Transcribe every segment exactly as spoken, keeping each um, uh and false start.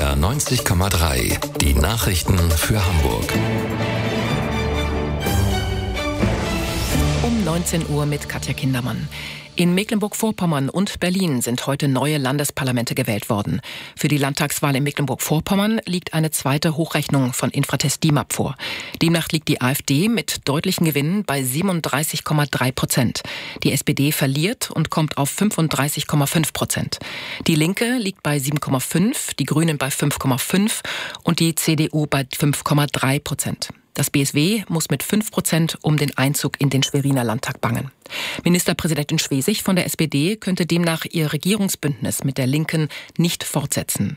R neunzig Komma drei. Die Nachrichten für Hamburg. Um neunzehn Uhr mit Katja Kindermann. In Mecklenburg-Vorpommern und Berlin sind heute neue Landesparlamente gewählt worden. Für die Landtagswahl in Mecklenburg-Vorpommern liegt eine zweite Hochrechnung von Infratest DIMAP vor. Demnach liegt die AfD mit deutlichen Gewinnen bei siebenunddreißig Komma drei Prozent. Die S P D verliert und kommt auf fünfunddreißig Komma fünf Prozent. Die Linke liegt bei sieben Komma fünf, die Grünen bei fünf Komma fünf und die C D U bei fünf Komma drei Prozent. Das B S W muss mit fünf Prozent um den Einzug in den Schweriner Landtag bangen. Ministerpräsidentin Schwesig von der S P D könnte demnach ihr Regierungsbündnis mit der Linken nicht fortsetzen.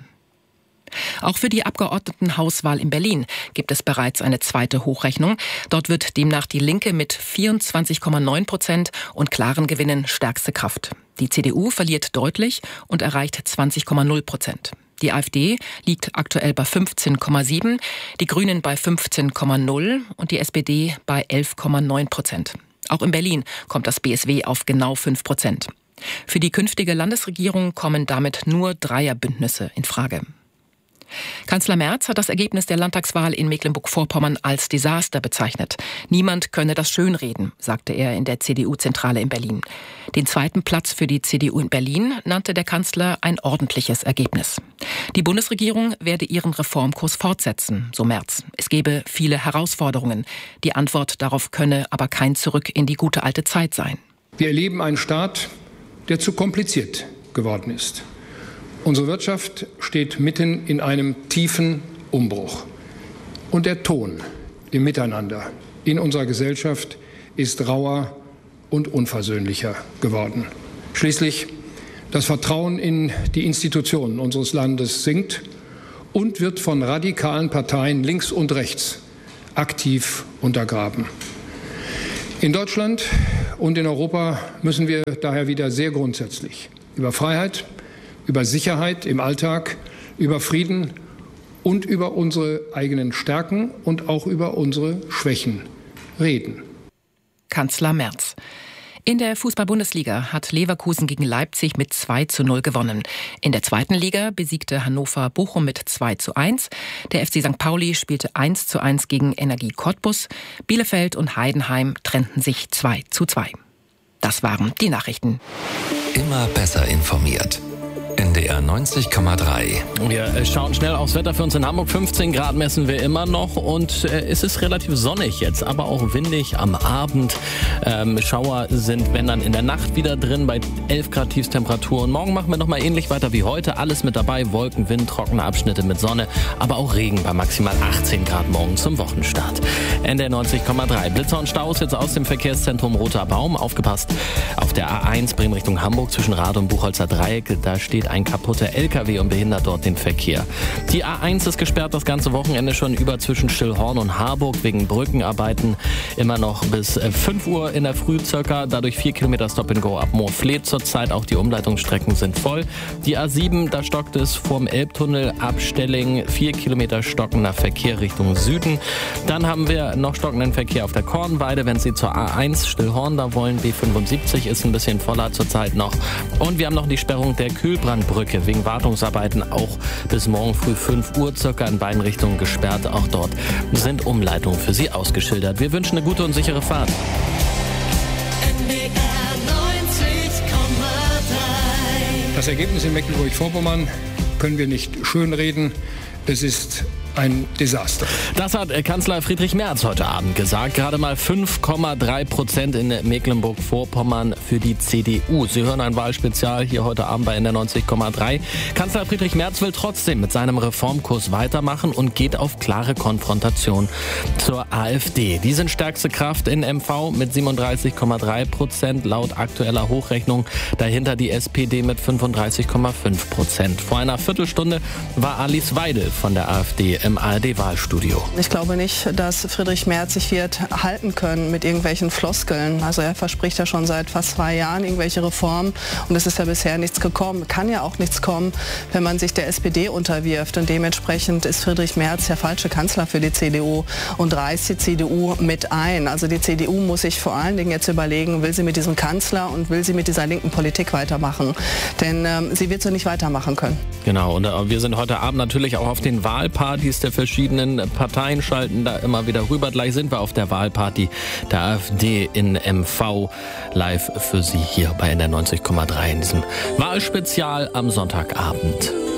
Auch für die Abgeordnetenhauswahl in Berlin gibt es bereits eine zweite Hochrechnung. Dort wird demnach die Linke mit vierundzwanzig Komma neun Prozent und klaren Gewinnen stärkste Kraft. Die C D U verliert deutlich und erreicht zwanzig Komma null Prozent. Die AfD liegt aktuell bei fünfzehn Komma sieben, die Grünen bei fünfzehn Komma null und die S P D bei elf Komma neun Prozent. Auch in Berlin kommt das B S W auf genau fünf Prozent. Für die künftige Landesregierung kommen damit nur Dreierbündnisse in Frage. Kanzler Merz hat das Ergebnis der Landtagswahl in Mecklenburg-Vorpommern als Desaster bezeichnet. Niemand könne das schönreden, sagte er in der C D U-Zentrale in Berlin. Den zweiten Platz für die C D U in Berlin nannte der Kanzler ein ordentliches Ergebnis. Die Bundesregierung werde ihren Reformkurs fortsetzen, so Merz. Es gebe viele Herausforderungen. Die Antwort darauf könne aber kein Zurück in die gute alte Zeit sein. Wir erleben einen Staat, der zu kompliziert geworden ist. Unsere Wirtschaft steht mitten in einem tiefen Umbruch. Und der Ton im Miteinander in unserer Gesellschaft ist rauer und unversöhnlicher geworden. Schließlich das Vertrauen in die Institutionen unseres Landes sinkt und wird von radikalen Parteien links und rechts aktiv untergraben. In Deutschland und in Europa müssen wir daher wieder sehr grundsätzlich über Freiheit, über Sicherheit im Alltag, über Frieden und über unsere eigenen Stärken und auch über unsere Schwächen reden. Kanzler Merz. In der Fußball-Bundesliga hat Leverkusen gegen Leipzig mit zwei zu null gewonnen. In der zweiten Liga besiegte Hannover Bochum mit zwei zu eins. Der F C Sankt Pauli spielte eins zu eins gegen Energie Cottbus. Bielefeld und Heidenheim trennten sich zwei zu zwei. Das waren die Nachrichten. Immer besser informiert. N D R neunzig Komma drei. Wir schauen schnell aufs Wetter für uns in Hamburg. fünfzehn Grad messen wir immer noch und äh, es ist relativ sonnig jetzt, aber auch windig am Abend. Ähm, Schauer sind, wenn dann in der Nacht wieder drin bei elf Grad Tiefstemperatur. Und morgen machen wir nochmal ähnlich weiter wie heute. Alles mit dabei, Wolken, Wind, trockene Abschnitte mit Sonne, aber auch Regen bei maximal achtzehn Grad morgen zum Wochenstart. N D R neunzig Komma drei. Blitzer und Staus jetzt aus dem Verkehrszentrum Roter Baum. Aufgepasst auf der A eins Bremen Richtung Hamburg zwischen Rad und Buchholzer Dreieck. Da steht ein kaputter L K W und behindert dort den Verkehr. Die A eins ist gesperrt das ganze Wochenende schon über zwischen Stillhorn und Harburg wegen Brückenarbeiten. Immer noch bis fünf Uhr in der Früh circa. Dadurch vier Kilometer Stop-and-Go ab Moorfleet zurzeit. Auch die Umleitungsstrecken sind voll. Die A sieben, da stockt es vorm Elbtunnel ab Stelling. vier Kilometer stockender Verkehr Richtung Süden. Dann haben wir noch stockenden Verkehr auf der Kornweide. Wenn Sie zur A eins Stillhorn da wollen, B fünfundsiebzig ist ein bisschen voller zurzeit noch. Und wir haben noch die Sperrung der Kühlbrandbrücke wegen Wartungsarbeiten auch bis morgen früh fünf Uhr circa in beiden Richtungen gesperrt. Auch dort sind Umleitungen für Sie ausgeschildert. Wir wünschen eine gute und sichere Fahrt. Das Ergebnis in Mecklenburg-Vorpommern können wir nicht schönreden. Es ist ein Desaster. Das hat Kanzler Friedrich Merz heute Abend gesagt. Gerade mal fünf Komma drei Prozent in Mecklenburg-Vorpommern für die C D U. Sie hören ein Wahlspezial hier heute Abend bei N D R neunzig Komma drei. Kanzler Friedrich Merz will trotzdem mit seinem Reformkurs weitermachen und geht auf klare Konfrontation zur AfD. Die sind stärkste Kraft in M V mit siebenunddreißig Komma drei Prozent laut aktueller Hochrechnung. Dahinter die S P D mit fünfunddreißig Komma fünf Prozent. Vor einer Viertelstunde war Alice Weidel von der AfD im A R D-Wahlstudio. Ich glaube nicht, dass Friedrich Merz sich wird halten können mit irgendwelchen Floskeln. Also er verspricht ja schon seit fast zwei Jahren irgendwelche Reformen und es ist ja bisher nichts gekommen. Kann ja auch nichts kommen, wenn man sich der S P D unterwirft und dementsprechend ist Friedrich Merz der falsche Kanzler für die C D U und reißt die C D U mit ein. Also die C D U muss sich vor allen Dingen jetzt überlegen, will sie mit diesem Kanzler und will sie mit dieser linken Politik weitermachen. Denn ähm, sie wird so nicht weitermachen können. Genau, und äh, wir sind heute Abend natürlich auch auf den Wahlpartys der verschiedenen Parteien, schalten da immer wieder rüber. Gleich sind wir auf der Wahlparty der AfD in M V, live für Sie hier bei N D R neunzig Komma drei in diesem Wahlspezial am Sonntagabend.